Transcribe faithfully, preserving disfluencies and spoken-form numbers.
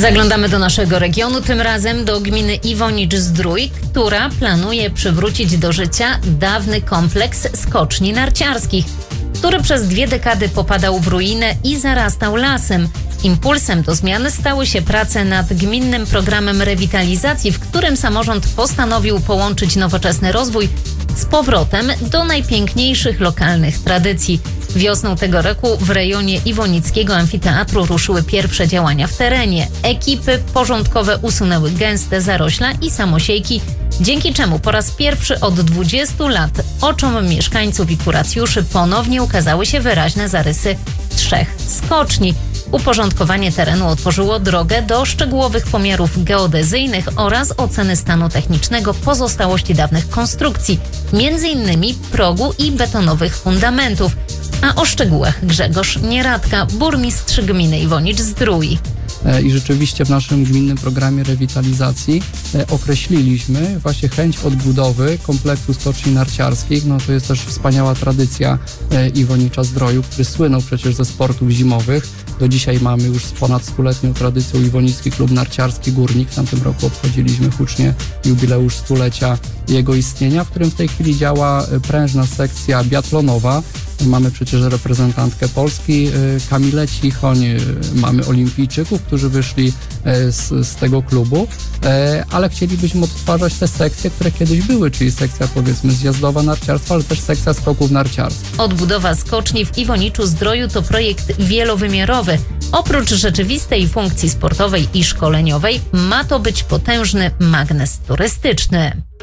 Zaglądamy do naszego regionu, tym razem do gminy Iwonicz-Zdrój, która planuje przywrócić do życia dawny kompleks skoczni narciarskich, który przez dwie dekady popadał w ruinę i zarastał lasem. Impulsem do zmiany stały się prace nad gminnym programem rewitalizacji, w którym samorząd postanowił połączyć nowoczesny rozwój z powrotem do najpiękniejszych lokalnych tradycji. Wiosną tego roku w rejonie Iwonickiego Amfiteatru ruszyły pierwsze działania w terenie. Ekipy porządkowe usunęły gęste zarośla i samosiejki, dzięki czemu po raz pierwszy od dwudziestu lat oczom mieszkańców i kuracjuszy ponownie ukazały się wyraźne zarysy trzech skoczni. Uporządkowanie terenu otworzyło drogę do szczegółowych pomiarów geodezyjnych oraz oceny stanu technicznego pozostałości dawnych konstrukcji, między innymi progu i betonowych fundamentów. A o szczegółach Grzegorz Nieradka, burmistrz gminy Iwonicz-Zdrój. I rzeczywiście w naszym gminnym programie rewitalizacji określiliśmy właśnie chęć odbudowy kompleksu skoczni narciarskich. No to jest też wspaniała tradycja Iwonicza-Zdroju, który słynął przecież ze sportów zimowych. Do dzisiaj mamy już z ponad stuletnią tradycją Iwonicki Klub Narciarski Górnik. W tamtym roku obchodziliśmy hucznie jubileusz stulecia jego istnienia, w którym w tej chwili działa prężna sekcja biatlonowa. Mamy przecież reprezentantkę Polski, Kamilę Cichoń, mamy olimpijczyków, którzy wyszli z, z tego klubu, ale chcielibyśmy odtwarzać te sekcje, które kiedyś były, czyli sekcja powiedzmy zjazdowa narciarstwa, ale też sekcja skoków narciarskich. Odbudowa skoczni w Iwoniczu-Zdroju to projekt wielowymiarowy. Oprócz rzeczywistej funkcji sportowej i szkoleniowej ma to być potężny magnes turystyczny.